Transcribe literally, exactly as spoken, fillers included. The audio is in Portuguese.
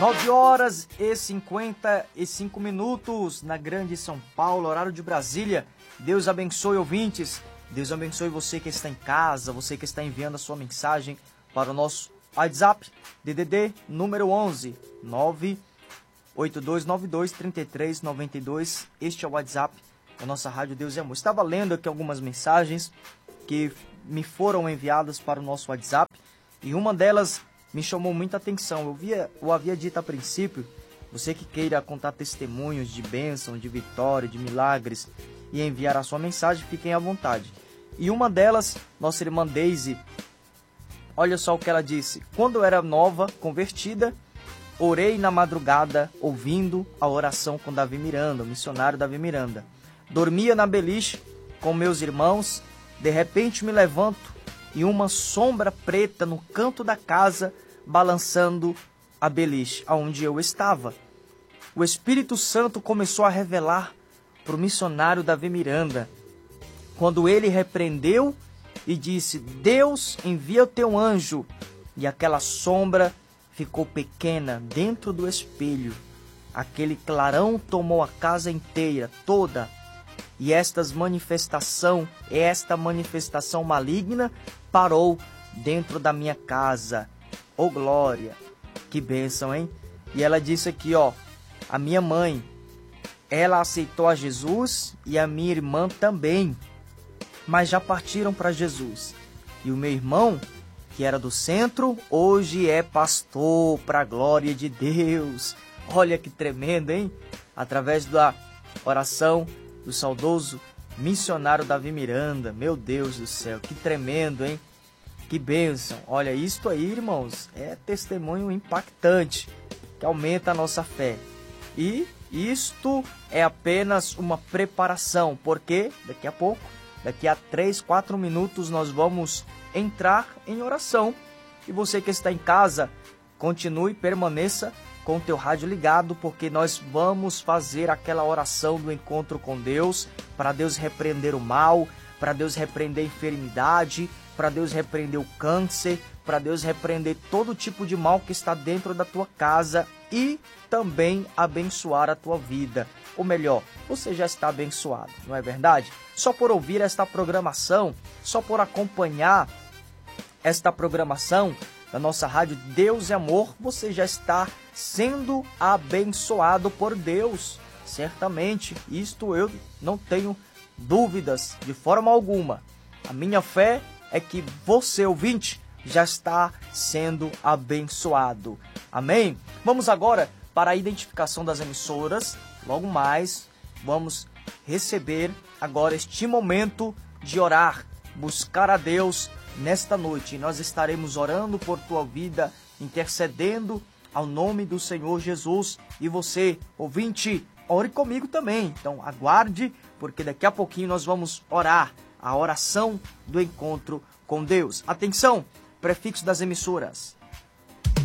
nove horas e cinquenta e cinco minutos na grande São Paulo, horário de Brasília. Deus abençoe, ouvintes. Deus abençoe você que está em casa, você que está enviando a sua mensagem para o nosso WhatsApp, D D D número onze, nove oito dois nove dois, três três nove dois. Este é o WhatsApp da nossa Rádio Deus e Amor. Estava lendo aqui algumas mensagens que me foram enviadas para o nosso WhatsApp e uma delas me chamou muita atenção. Eu, via, eu havia dito a princípio, você que queira contar testemunhos de bênção, de vitória, de milagres e enviar a sua mensagem, fiquem à vontade. E uma delas, nossa irmã Daisy, olha só o que ela disse. Quando eu era nova, convertida, orei na madrugada ouvindo a oração com Davi Miranda, o missionário Davi Miranda. Dormia na beliche com meus irmãos, de repente me levanto e uma sombra preta no canto da casa balançando a beliche onde eu estava. O Espírito Santo começou a revelar para o missionário Davi Miranda, quando ele repreendeu e disse: Deus, envia o teu anjo. E aquela sombra ficou pequena dentro do espelho. Aquele clarão tomou a casa inteira, toda. E estas manifestação, esta manifestação maligna parou dentro da minha casa. Oh, glória! Que bênção, hein? E ela disse aqui, ó, a minha mãe, ela aceitou a Jesus e a minha irmã também, mas já partiram para Jesus. E o meu irmão, que era do centro, hoje é pastor, para a glória de Deus. Olha que tremendo, hein? Através da oração do saudoso missionário Davi Miranda. Meu Deus do céu, que tremendo, hein? Que bênção. Olha, isto aí, irmãos, é testemunho impactante, que aumenta a nossa fé. E isto é apenas uma preparação, porque daqui a pouco, daqui a três, quatro minutos, nós vamos entrar em oração. E você que está em casa, continue, permaneça com o teu rádio ligado, porque nós vamos fazer aquela oração do encontro com Deus, para Deus repreender o mal, para Deus repreender a enfermidade, para Deus repreender o câncer, para Deus repreender todo tipo de mal que está dentro da tua casa e também abençoar a tua vida. Ou melhor, você já está abençoado, não é verdade? Só por ouvir esta programação, só por acompanhar esta programação da nossa Rádio Deus e Amor, você já está sendo abençoado por Deus. Certamente, isto eu não tenho dúvidas de forma alguma. A minha fé é que você, ouvinte, já está sendo abençoado. Amém? Vamos agora para a identificação das emissoras. Logo mais, vamos receber agora este momento de orar, buscar a Deus nesta noite. Nós estaremos orando por tua vida, intercedendo ao nome do Senhor Jesus. E você, ouvinte, ore comigo também. Então aguarde, porque daqui a pouquinho nós vamos orar a oração do encontro com Deus. Atenção, prefixo das emissoras.